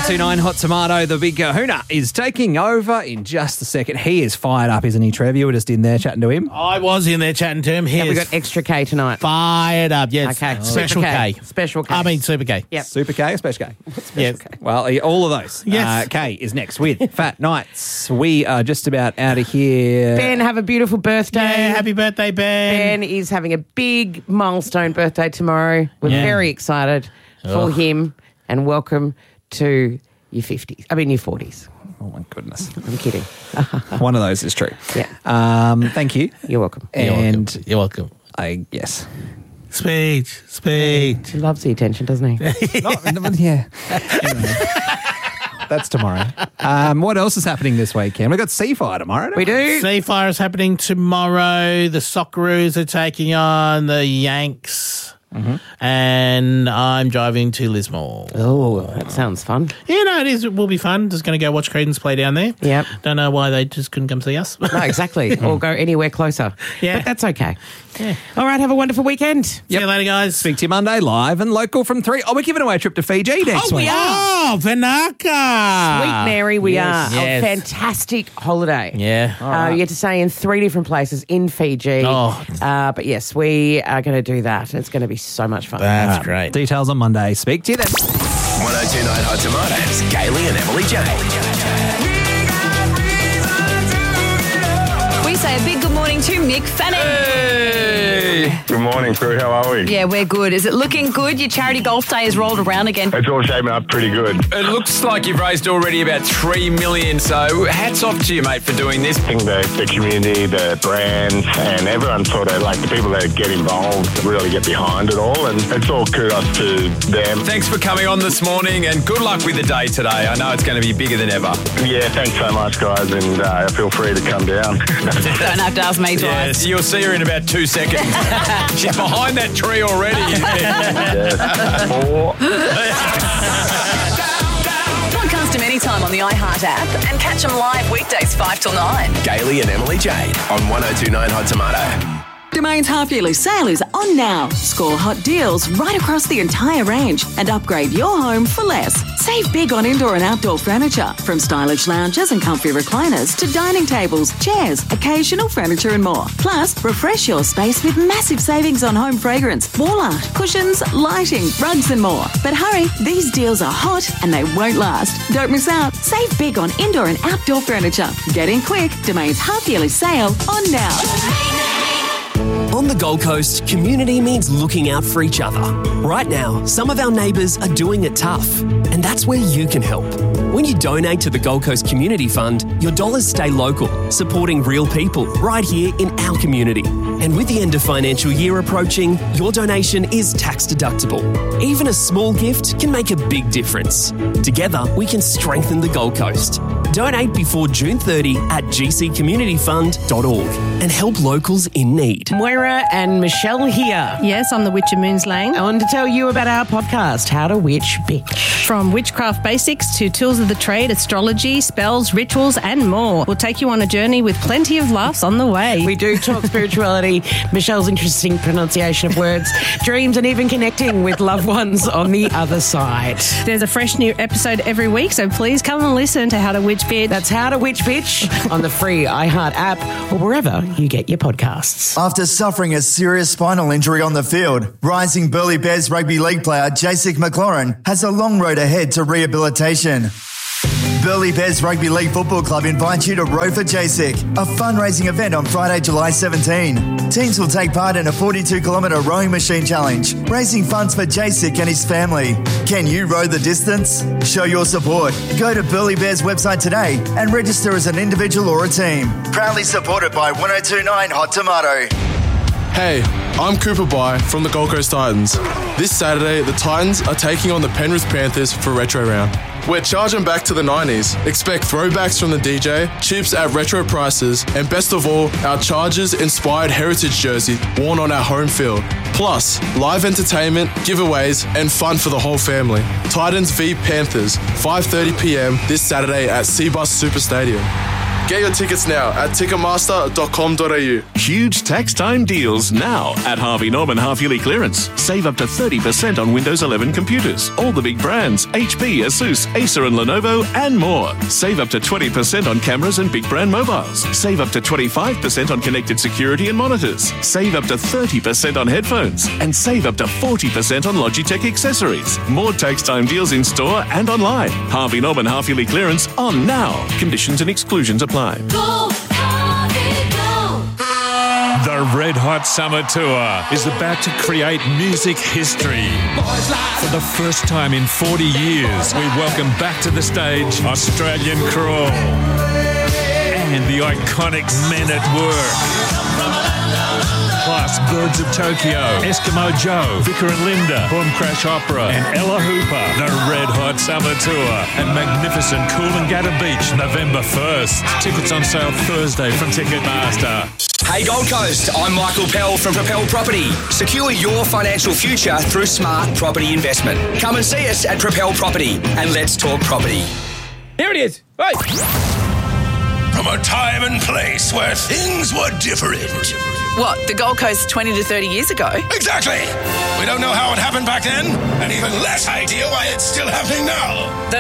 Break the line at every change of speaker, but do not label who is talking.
1029 Hot Tomato, the big kahuna, is taking over in just a second. He is fired up, isn't he, Trev? You were just in there chatting to him.
I was in there chatting to him.
Have we got extra K tonight?
Fired up, yes.
Okay.
Special K.
Special K.
I mean Super K.
Yep.
Super K or Special K?
Yes.
Well, all of those.
Yes.
K is next with Fat Nights. We are just about out of here.
Ben, have a beautiful birthday.
Yeah, happy birthday, Ben.
Ben is having a big milestone birthday tomorrow. We're very excited for him, and welcome to your 50s. I mean, your 40s.
Oh, my goodness.
I'm kidding.
One of those is true.
Yeah.
Thank you.
You're welcome.
And
You're welcome.
yes.
Speech.
He loves the attention, doesn't he?
Yeah. Anyway. That's tomorrow. What else is happening this weekend? We've got Seafire tomorrow.
We do.
Seafire is happening tomorrow. The Socceroos are taking on the Yanks. And I'm driving to Lismore.
Oh, that sounds fun.
Yeah, no, it is. It will be fun. Just going to go watch Creedence play down there.
Yep.
Don't know why they just couldn't come see us.
No, exactly. Or go anywhere closer.
Yeah.
But that's okay.
Yeah.
All right, have a wonderful weekend.
See you later, guys.
Speak to you Monday, live and local from 3. Oh, we're giving away a trip to Fiji next week.
Oh, Vinaka.
Sweet Mary, we are.
Yes.
A fantastic holiday.
Yeah.
You get to stay in 3 different places in Fiji.
Oh.
But yes, we are going to do that. It's going to be so much fun.
That's great.
Details on Monday. Speak to you then.
1029 Hot Tomatoes, Gailey and Emily Jane.
We say a big good morning to Mick Fanning.
Good morning, crew. How are we?
Yeah, we're good. Is it looking good? Your charity golf day has rolled around again.
It's all shaping up pretty good.
It looks like you've raised already about $3 million, so hats off to you, mate, for doing this.
I think the community, the brands, and everyone sort of, like the people that get involved really get behind it all, and it's all kudos to them.
Thanks for coming on this morning, and good luck with the day today. I know it's going to be bigger than ever.
Yeah, thanks so much, guys, and feel free to come down.
Don't have to ask me twice.
Yes, you'll see her in about 2 seconds. She's behind that tree already.
Podcast them anytime on the iHeart app and catch them live weekdays 5 till 9.
Gailey and Emily Jade on 1029 Hot Tomato.
Domain's half-yearly sale is on now. Score hot deals right across the entire range and upgrade your home for less. Save big on indoor and outdoor furniture, from stylish lounges and comfy recliners to dining tables, chairs, occasional furniture and more. Plus, refresh your space with massive savings on home fragrance, wall art, cushions, lighting, rugs and more. But hurry, these deals are hot and they won't last. Don't miss out. Save big on indoor and outdoor furniture. Get in quick. Domain's half-yearly sale on now.
On the Gold Coast, community means looking out for each other. Right now, some of our neighbours are doing it tough, and that's where you can help. When you donate to the Gold Coast Community Fund, your dollars stay local, supporting real people right here in our community. And with the end of financial year approaching, your donation is tax deductible. Even a small gift can make a big difference. Together, we can strengthen the Gold Coast. Donate before June 30 at gccommunityfund.org and help locals in need.
Moira and Michelle here.
Yes, I'm the Witch of Moons Lane.
I wanted to tell you about our podcast, How to Witch Bitch.
From witchcraft basics to tools of the trade, astrology, spells, rituals, and more. We'll take you on a journey with plenty of laughs on the way.
We do talk spirituality, Michelle's interesting pronunciation of words, dreams, and even connecting with loved ones on the other side.
There's a fresh new episode every week, so please come and listen to How to Witch Bitch.
That's How to Witch Bitch on the free iHeart app or wherever you get your podcasts.
After suffering a serious spinal injury on the field, rising Burleigh Bears rugby league player Jacek McLaurin has a long road ahead to rehabilitation. Burleigh Bears Rugby League Football Club invites you to Row for Jacek, a fundraising event on Friday, July 17. Teams will take part in a 42-kilometre rowing machine challenge, raising funds for Jacek and his family. Can you row the distance? Show your support. Go to Burleigh Bears website today and register as an individual or a team. Proudly supported by 1029 Hot Tomato.
Hey, I'm Cooper Bye from the Gold Coast Titans. This Saturday, the Titans are taking on the Penrith Panthers for Retro Round. We're charging back to the 90s. Expect throwbacks from the DJ, chips at retro prices, and best of all, our Chargers-inspired heritage jersey worn on our home field. Plus, live entertainment, giveaways, and fun for the whole family. Titans v Panthers, 5:30 p.m. this Saturday at Seabus Super Stadium. Get your tickets now at ticketmaster.com.au.
Huge tax time deals now at Harvey Norman half-yearly clearance. Save up to 30% on Windows 11 computers. All the big brands, HP, Asus, Acer and Lenovo, and more. Save up to 20% on cameras and big brand mobiles. Save up to 25% on connected security and monitors. Save up to 30% on headphones. And save up to 40% on Logitech accessories. More tax time deals in store and online. Harvey Norman half-yearly clearance on now. Conditions and exclusions apply.
Go, Harvey, go.
The Red Hot Summer Tour is about to create music history. For the first time in 40 years, we welcome back to the stage Australian Crawl and the iconic Men at Work. Plus Birds of Tokyo, Eskimo Joe, Vicar and Linda, Boom Crash Opera, and Ella Hooper. The Red Hot Summer Tour at magnificent Coolangatta Beach, November 1st. Tickets on sale Thursday from Ticketmaster.
Hey Gold Coast, I'm Michael Pell from Propel Property. Secure your financial future through smart property investment. Come and see us at Propel Property and let's talk property.
Here it is. Right.
From a time and place where things were different.
What, the Gold Coast 20 to 30 years ago?
Exactly. We don't know how it happened back then, and even less idea why it's still happening now.